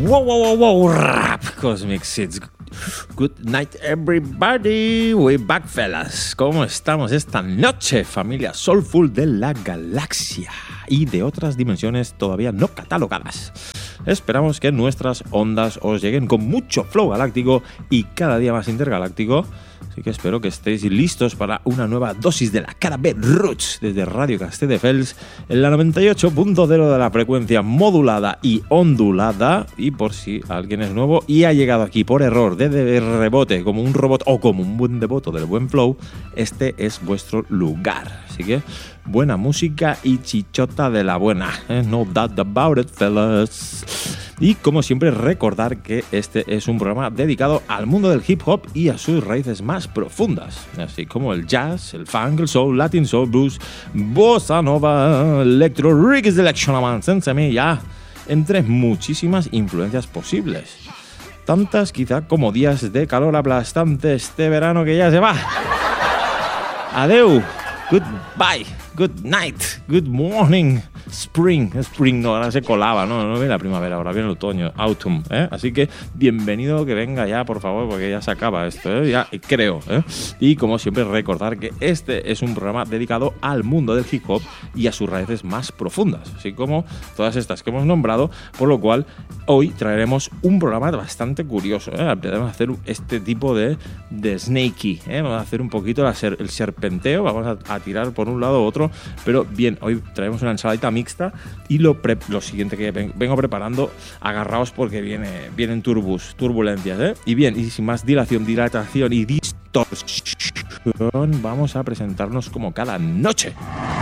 Wow, rap, Cosmic Seeds. Good night, everybody. We're back, fellas. ¿Cómo estamos esta noche, familia Soulful de la galaxia y de otras dimensiones todavía no catalogadas? Esperamos que nuestras ondas os lleguen con mucho flow galáctico y cada día más intergaláctico. Así que espero que estéis listos para una nueva dosis de la cara B Roots desde Radio Castelldefels en la 98.0 de la frecuencia modulada y ondulada. Y por si alguien es nuevo y ha llegado aquí por error de rebote como un robot o como un buen devoto del buen flow, este es vuestro lugar. Así que buena música y chichota de la buena. No doubt about it, fellas. Y como siempre, recordar que este es un programa dedicado al mundo del hip hop y a sus raíces más profundas, así como el jazz, el funk, el soul, latin soul, blues, bossa nova, electro, reggae selection, ya entre muchísimas influencias posibles. Tantas quizá como días de calor aplastante este verano que ya se va. Adeu, goodbye, good night, good morning. Spring no, ahora se colaba, no viene la primavera, ahora viene el otoño, autumn, Así que bienvenido, que venga ya, por favor, porque ya se acaba esto, ya creo, Y como siempre, recordar que este es un programa dedicado al mundo del hip hop y a sus raíces más profundas, así como todas estas que hemos nombrado, por lo cual hoy traeremos un programa bastante curioso, Vamos a hacer este tipo de snakey, Vamos a hacer un poquito el serpenteo, vamos a tirar por un lado u otro, pero bien, hoy traemos una ensaladita mixta y lo siguiente que vengo preparando, agarraos porque vienen turbulencias, Y bien, y sin más dilatación y distorsión, vamos a presentarnos como cada noche.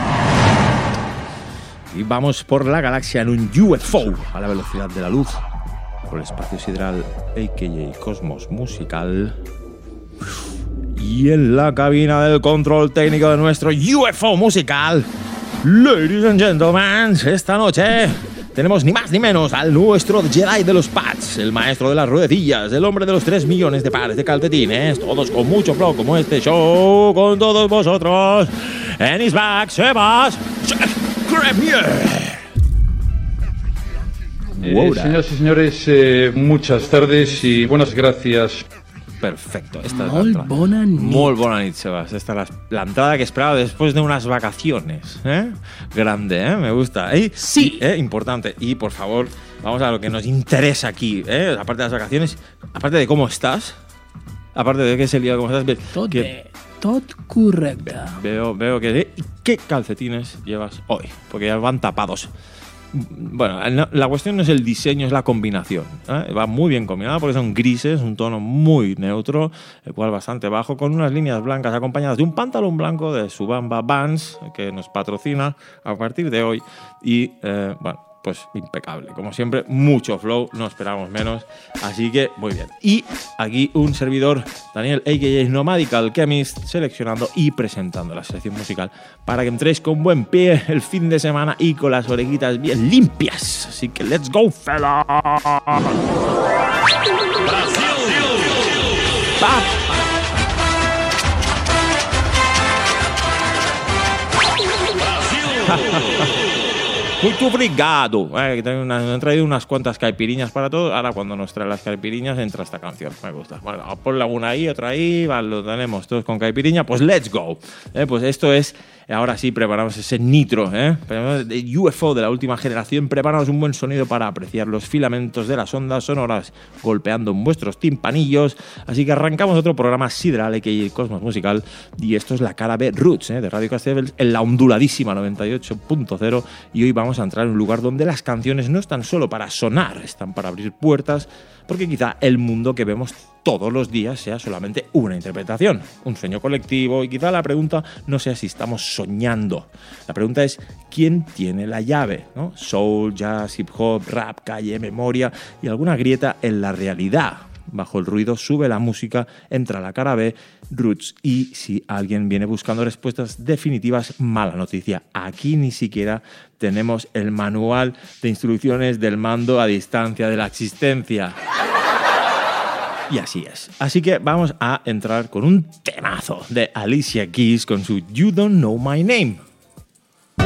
Y vamos por la galaxia en un UFO a la velocidad de la luz, por el espacio sideral, a.k.a. Cosmos Musical. Y en la cabina del control técnico de nuestro UFO musical, ladies and gentlemen, esta noche tenemos ni más ni menos al nuestro Jedi de los pads, el maestro de las ruedecillas, el hombre de los 3 millones de pares de calcetines, todos con mucho flow como este show con todos vosotros. And he's back, Sebas Gremier. Señoras y señores, muchas tardes y buenas gracias. Perfecto. Molt bona nit, Sebas. Esta es la entrada que esperaba después de unas vacaciones. Grande, me gusta. Sí. Importante. Y por favor, vamos a lo que nos interesa aquí. Aparte de las vacaciones, aparte de cómo estás, aparte de que es el día de cómo estás. Tot correcte. Veo que... ¿Qué calcetines llevas hoy? Porque ya van tapados. Bueno, la cuestión no es el diseño, es la combinación, Va muy bien combinada porque son grises, un tono muy neutro, el cual bastante bajo, con unas líneas blancas acompañadas de un pantalón blanco de Subamba Vans, que nos patrocina a partir de hoy. Y, pues impecable. Como siempre, mucho flow, no esperamos menos. Así que, muy bien. Y aquí un servidor, Daniel, a.k.a. Nomadical Chemist, seleccionando y presentando la selección musical para que entréis con buen pie el fin de semana y con las orejitas bien limpias. Así que, let's go, fella. Muito obrigado. Han traído unas cuantas caipiriñas para todos. Ahora, cuando nos traen las caipiriñas, entra esta canción. Me gusta. Bueno, ponla una ahí, otra ahí. Vale, lo tenemos todos con caipiriña. Pues let's go. Pues esto es. Ahora sí, preparamos ese nitro, de UFO de la última generación. Preparamos un buen sonido para apreciar los filamentos de las ondas sonoras golpeando en vuestros timpanillos. Así que arrancamos otro programa sideral, que Cosmos Musical. Y esto es la cara B Roots, de Radio Castelldefels, en la onduladísima 98.0. Y hoy vamos a entrar en un lugar donde las canciones no están solo para sonar, están para abrir puertas, porque quizá el mundo que vemos todos los días sea solamente una interpretación, un sueño colectivo, y quizá la pregunta no sea si estamos soñando. La pregunta es ¿quién tiene la llave? Soul, jazz, hip hop, rap, calle, memoria y alguna grieta en la realidad. Bajo el ruido sube la música, entra la cara B, Roots, y si alguien viene buscando respuestas definitivas, mala noticia. Aquí ni siquiera tenemos el manual de instrucciones del mando a distancia de la existencia. Y así es. Así que vamos a entrar con un temazo de Alicia Keys con su You Don't Know My Name.